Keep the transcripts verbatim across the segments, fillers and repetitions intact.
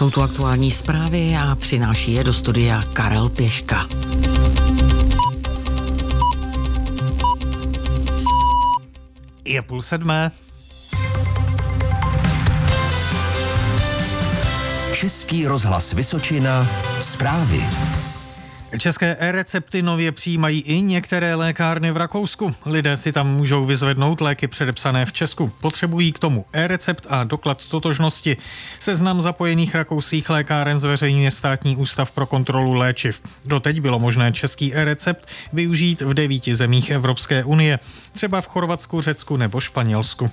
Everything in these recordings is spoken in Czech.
Jsou tu aktuální zprávy a přináší je do studia Karel Pěška. Je půl sedmé. Český rozhlas Vysočina. Zprávy. České e-recepty nově přijímají i některé lékárny v Rakousku. Lidé si tam můžou vyzvednout léky předepsané v Česku. Potřebují k tomu e-recept a doklad totožnosti. Seznam zapojených rakouských lékáren zveřejňuje Státní ústav pro kontrolu léčiv. Doteď bylo možné český e-recept využít v devíti zemích Evropské unie, třeba v Chorvatsku, Řecku nebo Španělsku.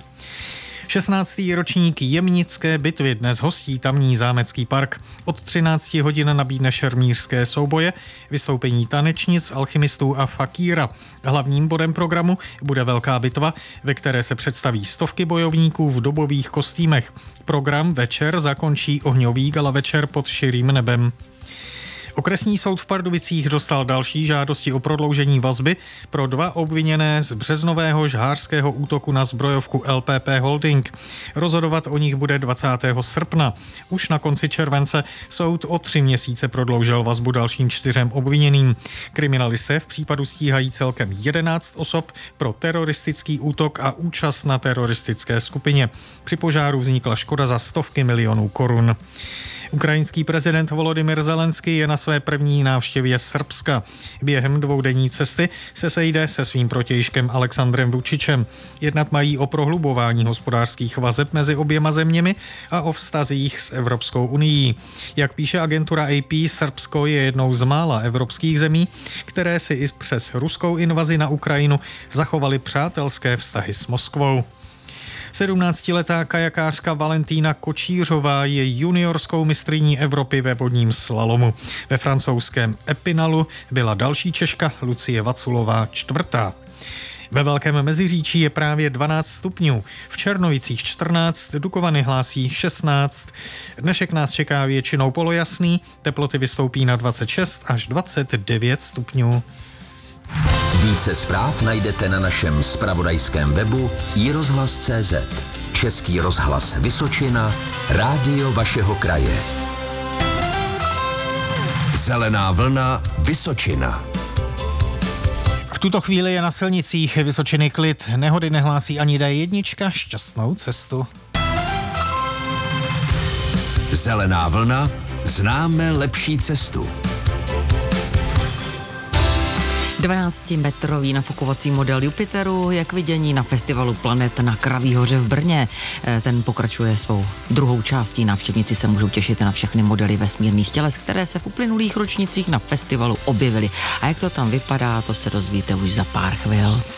šestnáctý ročník Jemnické bitvy dnes hostí tamní zámecký park. Od třinácti hodin nabídne šermířské souboje, vystoupení tanečnic, alchymistů a fakíra. Hlavním bodem programu bude velká bitva, ve které se představí stovky bojovníků v dobových kostýmech. Program večer zakončí ohňový gala večer pod širým nebem. Okresní soud v Pardubicích dostal další žádosti o prodloužení vazby pro dva obviněné z březnového žhářského útoku na zbrojovku L P P Holding. Rozhodovat o nich bude dvacátého srpna. Už na konci července soud o tři měsíce prodloužil vazbu dalším čtyřem obviněným. Kriminalisté v případu stíhají celkem jedenáct osob pro teroristický útok a účast na teroristické skupině. Při požáru vznikla škoda za stovky milionů korun. Ukrajinský prezident Volodymyr Zelenský je na své první návštěvě Srbska. Během dvoudenní cesty se sejde se svým protějškem Alexandrem Vučičem. Jednat mají o prohlubování hospodářských vazeb mezi oběma zeměmi a o vztazích s Evropskou unií. Jak píše agentura A P, Srbsko je jednou z mála evropských zemí, které si i přes ruskou invazi na Ukrajinu zachovaly přátelské vztahy s Moskvou. sedmnáctiletá kajakářka Valentína Kočířová je juniorskou mistryní Evropy ve vodním slalomu. Ve francouzském Epinalu byla další Češka Lucie Vaculová čtvrtá. Ve Velkém Meziříčí je právě dvanáct stupňů, v Černovicích čtrnáct, Dukovany hlásí šestnáct. Dnešek nás čeká většinou polojasný, teploty vystoupí na dvacet šest až dvacet devět stupňů. Více zpráv najdete na našem zpravodajském webu i rozhlas tečka cé zet. Český rozhlas Vysočina, rádio vašeho kraje. Zelená vlna Vysočina. V tuto chvíli je na silnicích Vysočiny klid. Nehody nehlásí ani D jedna. Šťastnou cestu. Zelená vlna. Známe lepší cestu. dvanáctimetrový nafukovací model Jupiteru je k vidění na festivalu Planet na Kraví hoře v Brně. Ten pokračuje svou druhou částí. Návštěvníci se můžou těšit na všechny modely vesmírných těles, které se v uplynulých ročnicích na festivalu objevily. A jak to tam vypadá, to se dozvíte už za pár chvil.